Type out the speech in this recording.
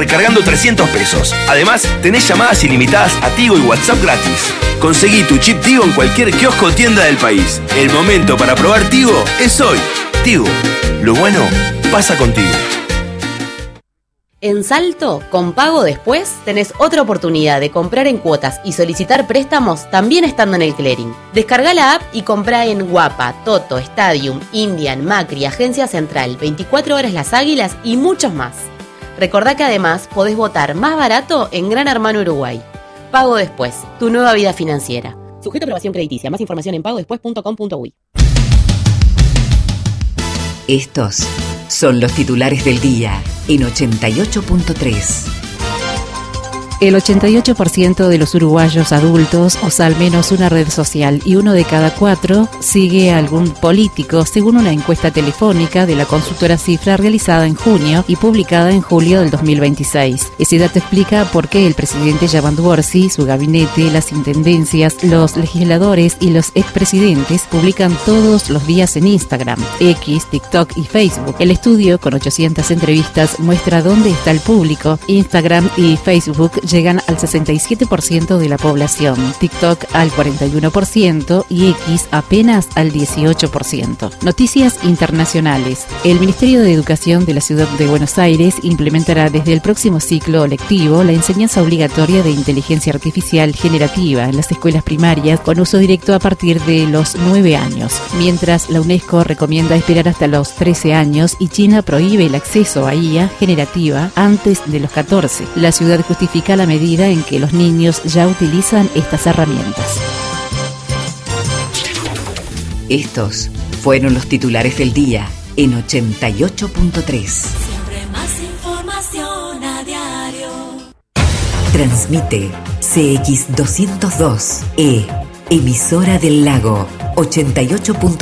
recargando 300 pesos. Además, tenés llamadas ilimitadas a Tigo y WhatsApp gratis. Conseguí tu chip Tigo en cualquier kiosco o tienda del país. El momento para probar Tigo es hoy. Tigo, lo bueno pasa contigo. En Salto, con Pago Después, tenés otra oportunidad de comprar en cuotas y solicitar préstamos también estando en el clearing. Descarga la app y comprá en Guapa, Toto, Stadium, Indian, Macri, Agencia Central, 24 Horas Las Águilas y muchos más. Recordá que además podés votar más barato en Gran Hermano Uruguay. Pago Después, tu nueva vida financiera. Sujeto a aprobación crediticia. Más información en pagodespues.com.uy. Estos son los titulares del día en 88.3. El 88% de los uruguayos adultos usa al menos una red social y 1 de cada 4 sigue a algún político, según una encuesta telefónica de la consultora Cifra realizada en junio y publicada en julio del 2026. Ese dato explica por qué el presidente Yamandu Orsi, su gabinete, las intendencias, los legisladores y los expresidentes publican todos los días en Instagram, X, TikTok y Facebook. El estudio, con 800 entrevistas, muestra dónde está el público. Instagram y Facebook llegan al 67% de la población, TikTok al 41% y X apenas al 18%. Noticias internacionales. El Ministerio de Educación de la Ciudad de Buenos Aires implementará desde el próximo ciclo lectivo la enseñanza obligatoria de inteligencia artificial generativa en las escuelas primarias con uso directo a partir de los 9 años, mientras la UNESCO recomienda esperar hasta los 13 años y China prohíbe el acceso a IA generativa antes de los 14. La ciudad justifica la medida en que los niños ya utilizan estas herramientas. Estos fueron los titulares del día en 88.3. Siempre más información a diario. Transmite CX202, emisora del lago 88.